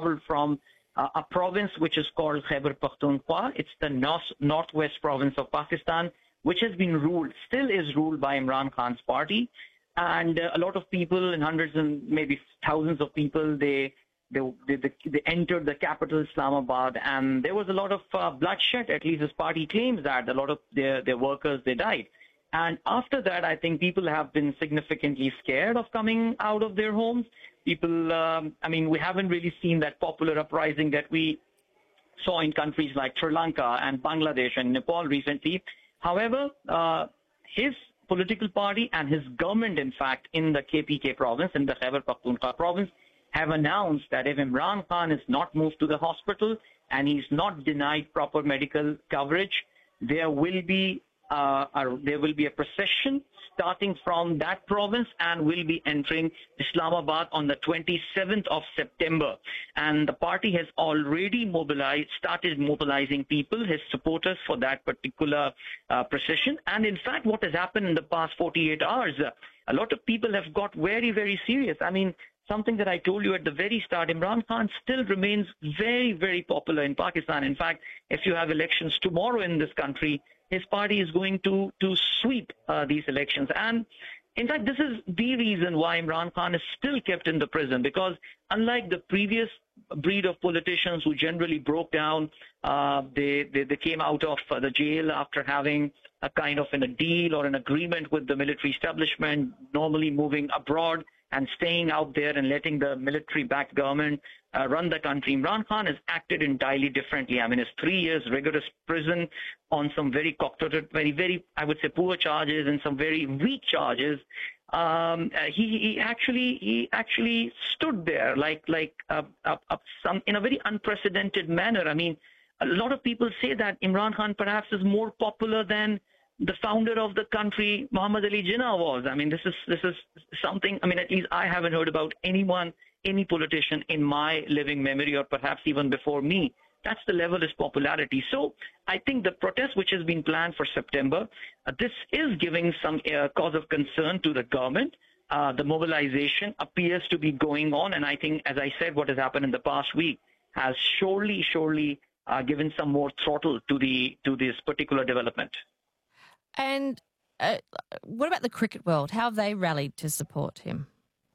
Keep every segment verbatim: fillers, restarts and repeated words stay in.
traveled from uh, a province which is called Khyber Pakhtunkhwa. It's the north, northwest province of Pakistan, which has been ruled, still is ruled by Imran Khan's party. And uh, a lot of people, and hundreds and maybe thousands of people, they they, they, they entered the capital, Islamabad, and there was a lot of uh, bloodshed. At least his party claims that a lot of their, their workers, they died. And after that, I think people have been significantly scared of coming out of their homes. People, um, I mean, we haven't really seen that popular uprising that we saw in countries like Sri Lanka and Bangladesh and Nepal recently. However, uh, his political party and his government, in fact, in the K P K province, in the Khyber Pakhtunkhwa province, have announced that if Imran Khan is not moved to the hospital and he's not denied proper medical coverage, there will be uh, a, there will be a procession starting from that province and will be entering Islamabad on the twenty-seventh of September. And the party has already mobilized, started mobilizing people, his supporters, for that particular uh, procession. And in fact, what has happened in the past forty-eight hours, uh, a lot of people have got very, very serious. I mean, something that I told you at the very start, Imran Khan still remains very, very popular in Pakistan. In fact, if you have elections tomorrow in this country, his party is going to, to sweep uh, these elections. And in fact, this is the reason why Imran Khan is still kept in the prison, because unlike the previous breed of politicians who generally broke down, uh, they, they, they came out of uh, the jail after having a kind of an, a deal or an agreement with the military establishment, normally moving abroad and staying out there and letting the military-backed government uh, run the country. Imran Khan has acted entirely differently. I mean, his three years rigorous prison on some very concocted, very, very, I would say, poor charges and some very weak charges. Um, uh, he, he actually he actually stood there like like uh, uh, uh, some in a very unprecedented manner. I mean, a lot of people say that Imran Khan perhaps is more popular than the founder of the country, Muhammad Ali Jinnah, was. I mean, this is this is something, I mean, at least I haven't heard about anyone, any politician in my living memory, or perhaps even before me. That's the level of his popularity. So I think the protest which has been planned for September, uh, this is giving some uh, cause of concern to the government. Uh, the mobilization appears to be going on. And I think, as I said, what has happened in the past week has surely, surely uh, given some more throttle to the to this particular development. And uh, what about the cricket world? How have they rallied to support him?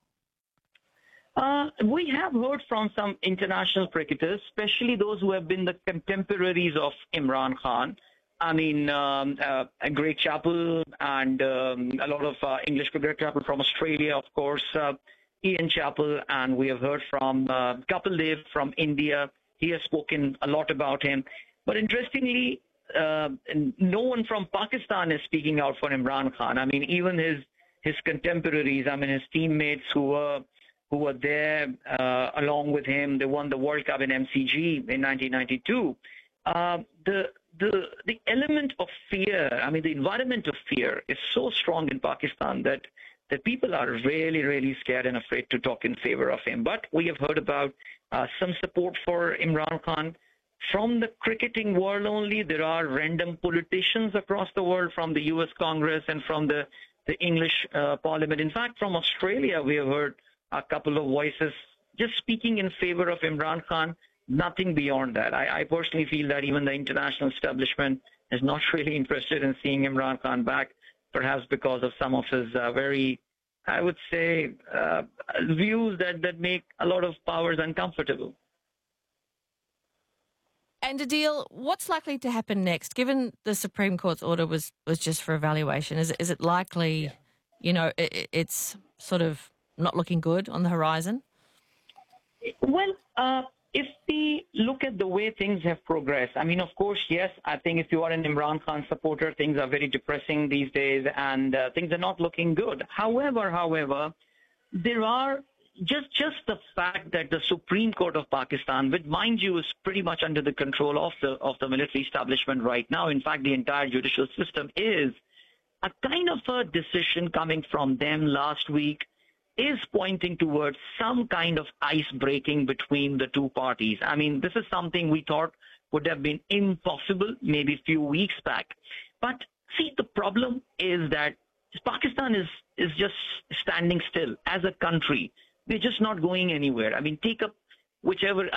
Uh, we have heard from some international cricketers, especially those who have been the contemporaries of Imran Khan. I mean, um, uh, Greg Chappell and um, a lot of uh, English cricket, Chappell from Australia, of course, uh, Ian Chappell, and we have heard from uh, Kapil Dev from India. He has spoken a lot about him. But interestingly, Uh, no one from Pakistan is speaking out for Imran Khan. I mean, even his his contemporaries, I mean, his teammates who were who were there uh, along with him, they won the World Cup in M C G in nineteen ninety-two. Uh, the the the element of fear, I mean, the environment of fear is so strong in Pakistan that that people are really, really scared and afraid to talk in favor of him. But we have heard about uh, some support for Imran Khan. From the cricketing world only, there are random politicians across the world, from the U S Congress and from the, the English uh, Parliament. In fact, from Australia, we have heard a couple of voices just speaking in favor of Imran Khan, nothing beyond that. I, I personally feel that even the international establishment is not really interested in seeing Imran Khan back, perhaps because of some of his uh, very, I would say, uh, views that, that make a lot of powers uncomfortable. And Adil, what's likely to happen next? Given the Supreme Court's order was, was just for evaluation, is, is it likely, yeah. you know, it, it's sort of not looking good on the horizon? Well, uh, if we look at the way things have progressed, I mean, of course, yes, I think if you are an Imran Khan supporter, things are very depressing these days and uh, things are not looking good. However, however, there are Just just the fact that the Supreme Court of Pakistan, which mind you is pretty much under the control of the of the military establishment right now, in fact the entire judicial system is, a kind of a decision coming from them last week is pointing towards some kind of ice breaking between the two parties. I mean, this is something we thought would have been impossible maybe a few weeks back. But see, the problem is that Pakistan is is just standing still as a country. They're just not going anywhere. I mean, take up whichever